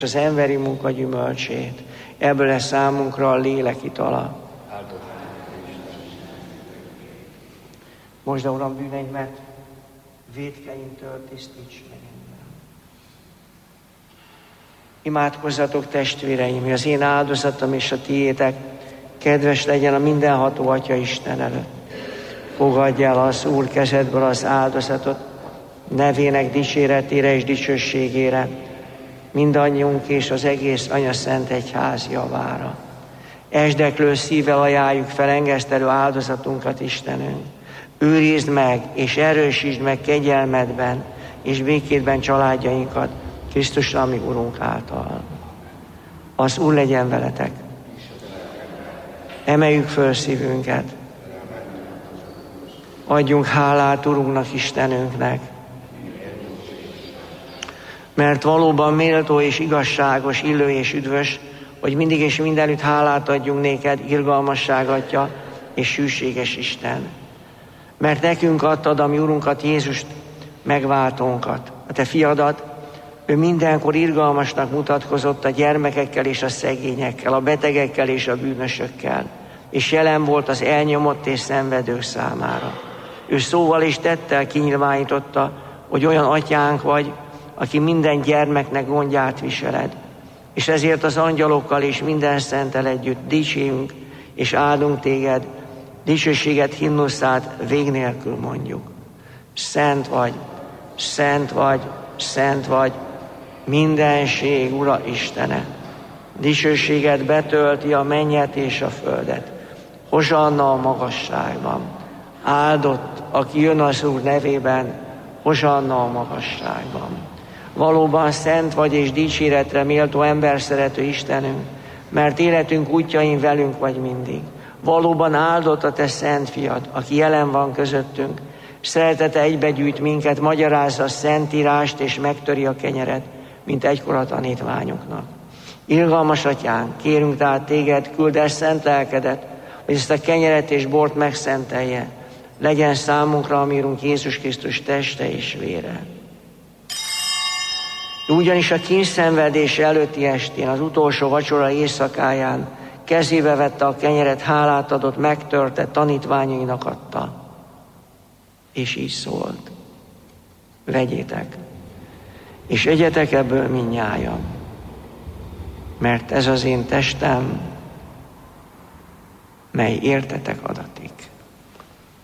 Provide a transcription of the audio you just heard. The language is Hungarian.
az emberi munka gyümölcsét. Ebből lesz számunkra a lélek itala. Most, Uram, bűneimet vétkeimtől tisztíts meg engem. Imádkozzatok, testvéreim, hogy az én áldozatom és a tiétek kedves legyen a mindenható Atya Isten előtt. Fogadj el az Úr kezedből az áldozatot, nevének dicséretére és dicsőségére, mindannyiunk és az egész Anya Szent Egyház javára. Esdeklő szívvel ajánljuk fel engesztelő áldozatunkat, Istenünk. Őrizd meg és erősítsd meg kegyelmedben és békédben családjainkat Krisztus, ami Urunk által. Az Úr legyen veletek. Emeljük föl szívünket. Adjunk hálát Urunknak, Istenünknek. Mert valóban méltó és igazságos, illő és üdvös, hogy mindig és mindenütt hálát adjunk néked, irgalmasság Atya és hűséges Isten. Mert nekünk adtad a mi Urunkat, Jézust, megváltónkat, a te fiadat. Ő mindenkor irgalmasnak mutatkozott a gyermekekkel és a szegényekkel, a betegekkel és a bűnösökkel, és jelen volt az elnyomott és szenvedők számára. Ő szóval és tettel kinyilvánította, hogy olyan atyánk vagy, aki minden gyermeknek gondját viseled, és ezért az angyalokkal és minden szenttel együtt dicsérünk és áldunk téged, dicsőséget, himnuszát vég nélkül mondjuk. Szent vagy, szent vagy, szent vagy, mindenség Ura Istene. Dicsőséget betölti a mennyet és a földet. Hosanna a magasságban. Áldott, aki jön az Úr nevében, hosanna a magasságban. Valóban szent vagy és dicséretre méltó emberszerető Istenünk, mert életünk útjain velünk vagy mindig. Valóban áldott a te szent fiad, aki jelen van közöttünk. Szeretete egybegyűjt minket, magyarázza a szentírást és megtöri a kenyeret, mint egykor a tanítványoknak. Irgalmas Atyánk, kérünk tehát téged, küld el szent lelkedet, hogy ezt a kenyeret és bort megszentelje. Legyen számunkra a mi Urunk Jézus Krisztus teste és vére. Ugyanis a kínσzenvedés előtti estén, az utolsó vacsora éjszakáján kezébe vette a kenyeret, hálát adott, megtörte, tanítványainak adta. És így szólt: vegyétek, és egyetek ebből mindnyájan, mert ez az én testem, mely értetek adatik.